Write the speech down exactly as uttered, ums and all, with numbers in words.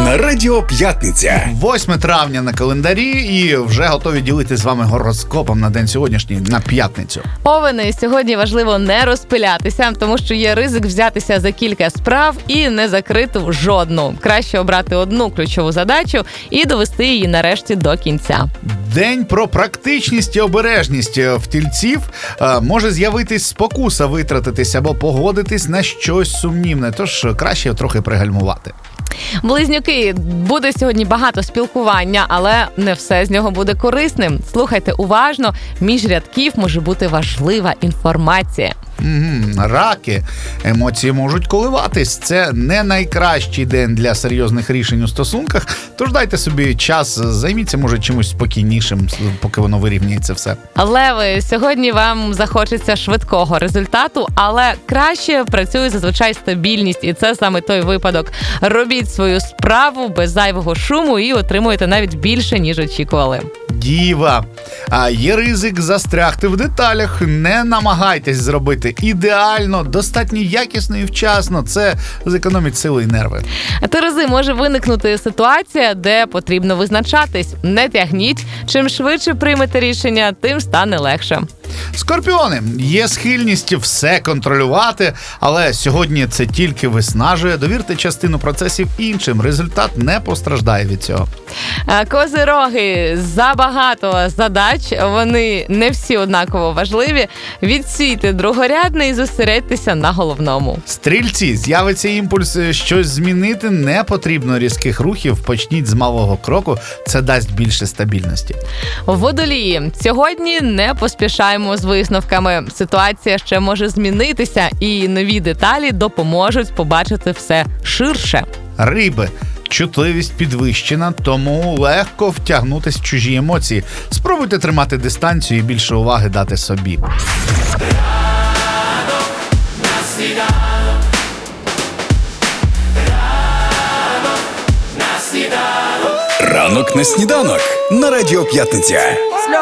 на Радіо П'ятниця. восьме травня на календарі і вже готові ділити з вами гороскопом на день сьогоднішній, на п'ятницю. Овени, сьогодні важливо не розпилятися, тому що є ризик взятися за кілька справ і не закрити жодну. Краще обрати одну ключову задачу і довести її нарешті до кінця. День про практичність і обережність. В тільців е, може з'явитись спокуса витратитись або погодитись на щось сумнівне, тож краще трохи пригальмувати. Близнюки, буде сьогодні багато спілкування, але не все з нього буде корисним. Слухайте уважно, між рядків може бути важлива інформація. Угу. Раки. Емоції можуть коливатись. Це не найкращий день для серйозних рішень у стосунках, тож дайте собі час, займіться, може, чимось спокійнішим, поки воно вирівняється все. Леви, сьогодні вам захочеться швидкого результату, але краще працює зазвичай стабільність, і це саме той випадок. Робіть свою справу без зайвого шуму і отримуєте навіть більше, ніж очікували. Діва. А є ризик застрягти в деталях. Не намагайтесь зробити ідеально, достатньо якісно і вчасно. Це зекономить сили і нерви. А Терези, може виникнути ситуація, де потрібно визначатись. Не тягніть. Чим швидше приймете рішення, тим стане легше. Скорпіони. Є схильність все контролювати, але сьогодні це тільки виснажує. Довірте частину процесів іншим. Результат не постраждає від цього. А Козироги, забагато задач, вони не всі однаково важливі. Відсійте другорядне і зосередьтеся на головному. Стрільці. З'явиться імпульс щось змінити. Не потрібно різких рухів. Почніть з малого кроку. Це дасть більше стабільності. Водолії, сьогодні не поспішаємо з висновками. Ситуація ще може змінитися, і нові деталі допоможуть побачити все ширше. Риби. Чутливість підвищена, тому легко втягнутись в чужі емоції. Спробуйте тримати дистанцію і більше уваги дати собі. Ранок на сніданок на Радіо П'ятниця.